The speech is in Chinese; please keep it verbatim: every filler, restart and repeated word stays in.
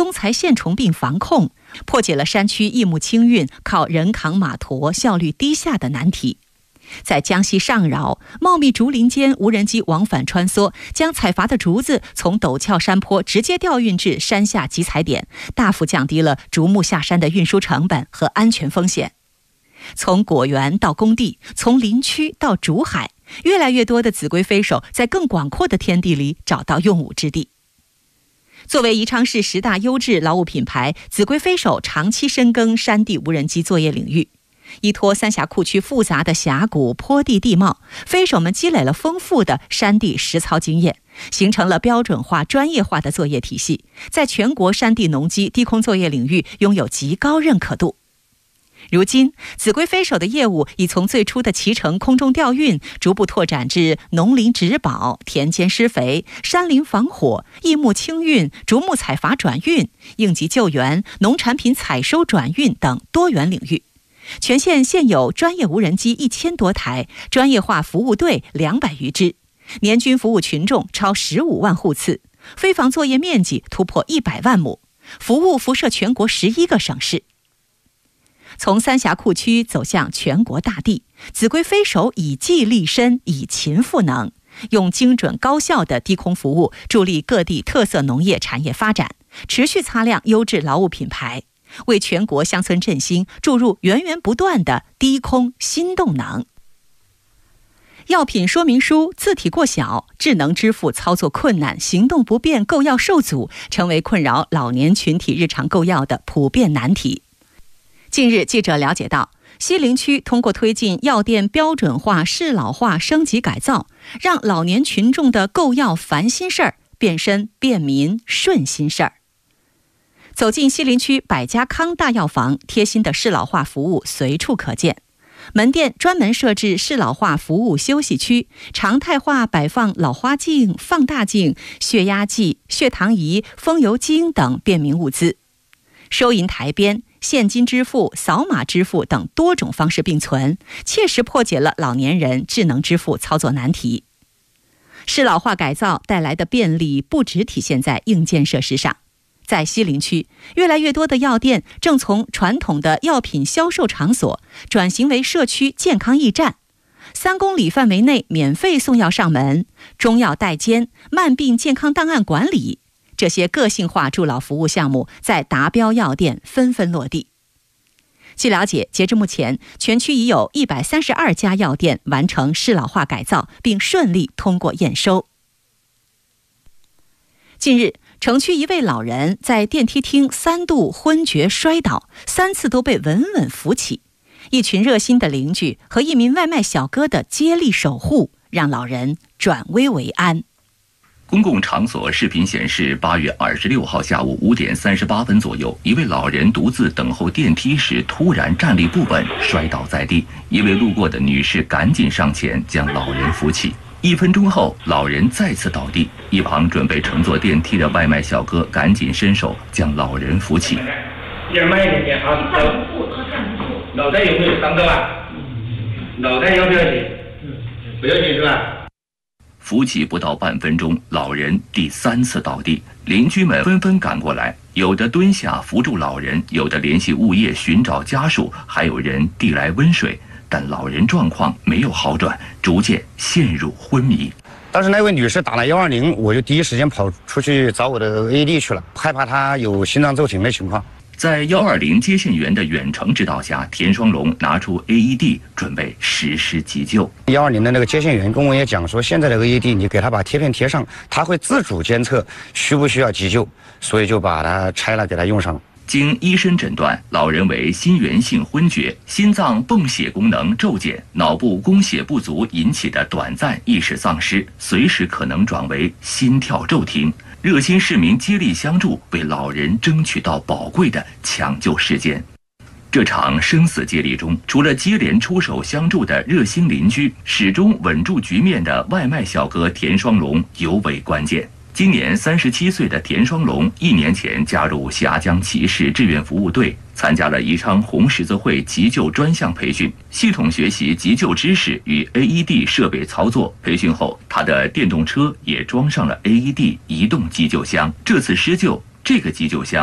松材线虫病防控，破解了山区一亩清运靠人扛马驮效率低下的难题。在江西上饶，茂密竹林间无人机往返穿梭，将采伐的竹子从陡峭山坡直接调运至山下集采点，大幅降低了竹木下山的运输成本和安全风险。从果园到工地，从林区到竹海，越来越多的子规飞手在更广阔的天地里找到用武之地。作为宜昌市十大优质劳务品牌，子规飞手长期深耕山地无人机作业领域。依托三峡库区复杂的峡谷坡地地貌，飞手们积累了丰富的山地实操经验，形成了标准化专业化的作业体系，在全国山地农机低空作业领域拥有极高认可度。如今，子规飞手的业务已从最初的骑乘空中调运，逐步拓展至农林植保、田间施肥、山林防火、异木清运、竹木采伐转运、应急救援、农产品采收转运等多元领域。全县现有专业无人机一千多台，专业化服务队两百余支，年均服务群众超十五万户次，飞防作业面积突破一百万亩，服务辐射全国十一个省市。从三峡库区走向全国大地，子规飞手以技立身，以勤赋能，用精准高效的低空服务助力各地特色农业产业发展，持续擦亮优质劳务品牌，为全国乡村振兴注入源源不断的低空新动能。药品说明书字体过小，智能支付操作困难，行动不便，购药受阻，成为困扰老年群体日常购药的普遍难题。近日，记者了解到，西陵区通过推进药店标准化、适老化升级改造，让老年群众的购药烦心事儿变身便民顺心事儿。走进西陵区百家康大药房，贴心的适老化服务随处可见。门店专门设置适老化服务休息区，常态化摆放老花镜、放大镜、血压计、血糖仪、风油精等便民物资。收银台边现金支付、扫码支付等多种方式并存，切实破解了老年人智能支付操作难题。适老化改造带来的便利不只体现在硬件设施上，在西陵区，越来越多的药店正从传统的药品销售场所转型为社区健康驿站，三公里范围内免费送药上门，中药代煎、慢病健康档案管理，这些个性化助老服务项目在达标药店纷纷落地。据了解，截至目前，全区已有一百三十二家药店完成适老化改造，并顺利通过验收。近日，城区一位老人在电梯厅三度昏厥摔倒，三次都被稳稳扶起。一群热心的邻居和一名外卖小哥的接力守护，让老人转危为安。 公共场所视频显示，八月二十六号下午五点三十八分左右，一位老人独自等候电梯时突然站立不稳，摔倒在地。一位路过的女士赶紧上前将老人扶起。一分钟后，老人再次倒地，一旁准备乘坐电梯的外卖小哥赶紧伸手将老人扶起。 点慢一点点啊！脑袋有没有伤到啊？脑袋要不要紧？不要紧是吧？ 扶起不到半分钟，老人第三次倒地，邻居们纷纷赶过来，有的蹲下扶住老人，有的联系物业寻找家属，还有人递来温水。但老人状况没有好转，逐渐陷入昏迷。 当时那位女士打了一二零，我就第一时间跑出去找我的 A E D 去了，害怕她有心脏骤停的情况。 在一二零接线员的远程指导下，田双龙拿出 A E D 准备实施急救。 一二零的那个接线员跟我也讲说，现在的 A E D 你给他把贴片贴上，他会自主监测需不需要急救，所以就把它拆了给他用上。 经医生诊断，老人为心源性昏厥，心脏泵血功能骤减，脑部供血不足引起的短暂意识丧失，随时可能转为心跳骤停。热心市民接力相助，为老人争取到宝贵的抢救时间。这场生死接力中，除了接连出手相助的热心邻居，始终稳住局面的外卖小哥田双龙尤为关键。今年三十七岁的田双龙，一年前加入峡江骑士志愿服务队，参加了宜昌红十字会急救专项培训，系统学习急救知识与 A E D 设备操作。培训后，他的电动车也装上了 A E D 移动急救箱。这次施救，这个急救箱